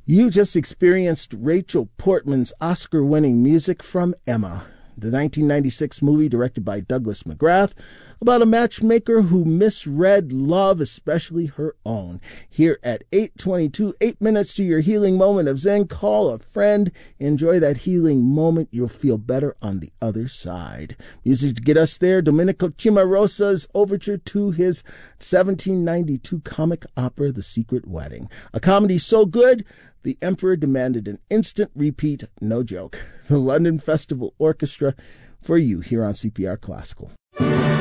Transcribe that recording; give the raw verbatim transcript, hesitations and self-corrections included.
You just experienced Rachel Portman's Oscar-winning music from Emma, the nineteen ninety-six movie directed by Douglas McGrath about a matchmaker who misread love, especially her own. Here at eight twenty-two, eight minutes to your healing moment of Zen. Call a friend. Enjoy that healing moment. You'll feel better on the other side. Music to get us there, Domenico Cimarosa's overture to his seventeen ninety-two comic opera, The Secret Wedding. A comedy so good, the Emperor demanded an instant repeat. No joke. The London Festival Orchestra for you here on C P R Classical.